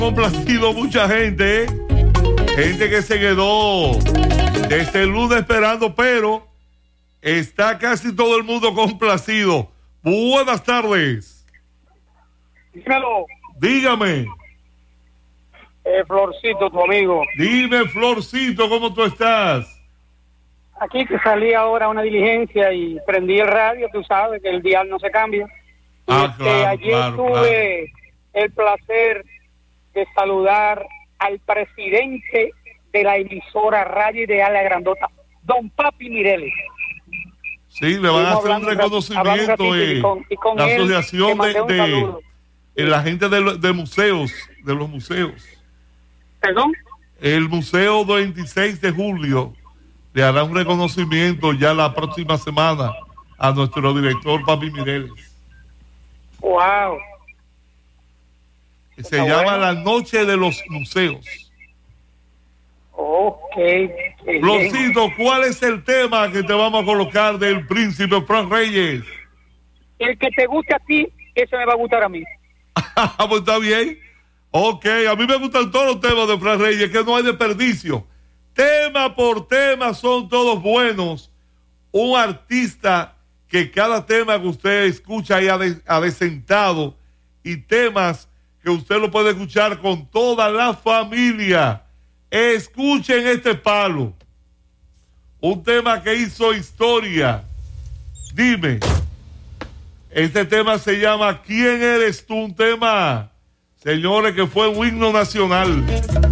complacido mucha gente, ¿eh? Gente que se quedó desde el lunes esperando, pero está casi todo el mundo complacido. Buenas tardes. Dímelo. Dígame. Florcito, tu amigo. Dime, Florcito, ¿cómo tú estás? Aquí que salí ahora a una diligencia y prendí el radio, tú sabes que el dial no se cambia. Ayer tuve el placer de saludar al presidente de la emisora Radio Ideal La Grandota, don Papi Mireles. Sí, le van a hacer un reconocimiento con la él, asociación de la gente de museos, de los museos. ¿Perdón? El museo 26 de julio le hará un reconocimiento ya la próxima semana a nuestro director Papi Mireles. Wow. Se llama La Noche de los Museos. Ok. Florcito, ¿cuál es el tema que te vamos a colocar del príncipe Frank Reyes? El que te guste a ti, ese me va a gustar a mí. Pues está bien. Ok, a mí me gustan todos los temas de Frank Reyes, que no hay desperdicio. Tema por tema son todos buenos. Un artista que cada tema que usted escucha ahí adecentado, y temas que usted lo puede escuchar con toda la familia. Escuchen este palo. Un tema que hizo historia. Dime. Este tema se llama ¿Quién eres tú? Un tema, señores, que fue un himno nacional.